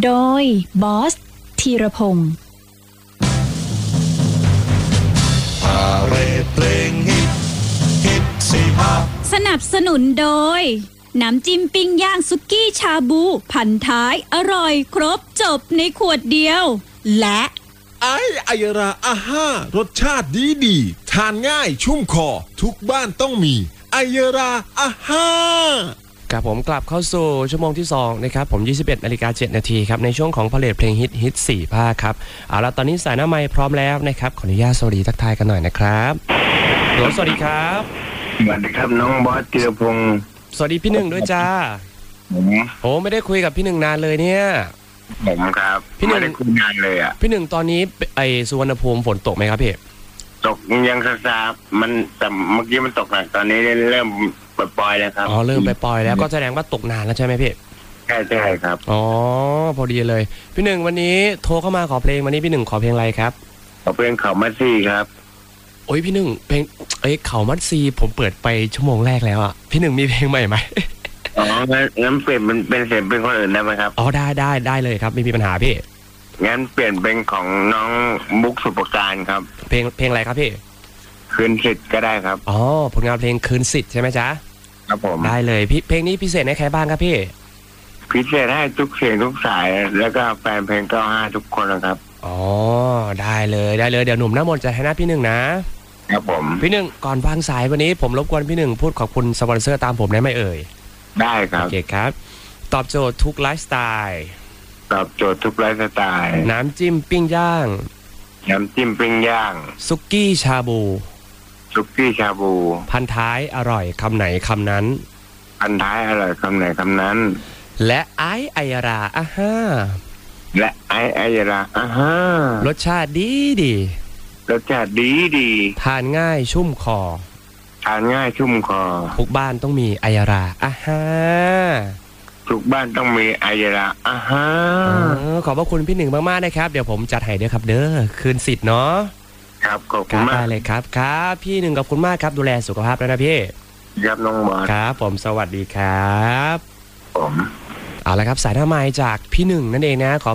โดยบอสธีรพงศ์พาเรดเพลงฮิตสี่ภาคสนับสนุนโดยน้ำจิ้มปิ้งย่างซุกี้ชาบูพันท้ายอร่อยครบจบในขวดเดียวและไอยราอาห้ารสชาติดีทานง่ายชุ่มคอทุกบ้านต้องมีไอยราอาห้าครับผมกลับเข้าสู่ชั่วโมงที่2นะครับผม 21:07 นาทีครับในช่วงของพาเลทเพลงฮิต4ภาคครับเอาละตอนนี้สายหน้าไมค์พร้อมแล้วนะครับขออนุญาตสวัสดีทักทายกันหน่อยนะครับสวัสดีครับสวัสดีครับน้องบอสธีรพงศ์สวัสดีพี่หนึ่งด้วยจ้าโอ้ไม่ได้คุยกับพี่หนึ่งนานเลยเนี่ยผมครับพี่หนึ่งไม่ได้คุยนานเลยอ่ะพี่หนึ่งตอนนี้ไอสุวรรณภูมิฝนตกไหมครับพี่ตกยังซาๆมันแต่เมื่อกี้มันตกหนักตอนนี้เริ่มปล่อยแล้วครับอ๋อเริ่มไปปล่อยแล้วก็แสดงว่าตกนานแล้วใช่ไหมพี่ใช่ครับอ๋อพอดีเลยพี่หนึ่งวันนี้โทรเข้ามาขอเพลงวันนี้พี่หนึ่งขอเพลงอะไรครับขอเพลงเขามัดซี่ครับโอ้ยพี่หนึ่งเพลงเขามัดซีผมเปิดไปชั่วโมงแรกแล้วอ่ะพี่หนึ่งมีเพลงใหม่ไหมอ๋องั้นเปลี่ยนเป็นเสียงเป็นคนอื่นได้ไหมครับอ๋อได้เลยครับไม่มีปัญหาพี่งั้นเปลี่ยนเป็นของน้องมุกสุปการครับเพลงอะไรครับพี่คืนสิทธิ์ก็ได้ครับอ๋อผลงานเพลงคืนสิทธิ์ใช่ไหมจ๊ะครับผมได้เลยพี่เพลงนี้พิเศษให้ใครบ้างครับพี่พิเศษให้ทุกเสียงทุกสายแล้วก็แฟนเพลง95ทุกคนนะครับอ๋อได้เลยเดี๋ยวหนุ่มหน้ามนต์จะให้หน้าพี่หนึ่งนะครับผมพี่หนึ่งก่อนวางสายวันนี้ผมรบกวนพี่หนึ่งพูดขอบคุณสปอนเซอร์ตามผมได้ไหมเอ่ยได้ครับโอเคครับตอบโจทย์ทุกไลฟ์สไตล์ตอบโจทย์ทุกไลฟ์สไตล์น้ำจิ้มปิ้งย่างซุกี้ชาบูพันท้ายอร่อยคำไหนคำนั้นพันท้ายอร่อยคำไหนคำนั้นและไอราอาห้าและไอราอาห้ารสชาติดีทานง่ายชุ่มคอทุกบ้านต้องมีไอราอาห้าทุกบ้านต้องมีไอยราอาห้าขอบพระคุณพี่หนึ่งมากๆนะครับเดี๋ยวผมจัดให้ด้วยครับเด้อคืนสิทธิ์เนาะครับขอบคุณมากเลยครับพี่หนึ่งขอบคุณมากครับดูแลสุขภาพแล้วนะพี่ครับน้องบอสครับผมสวัสดีครับผมเอาละครับสายหน้าไมค์จากพี่หนึ่งนั่นเองนะขอ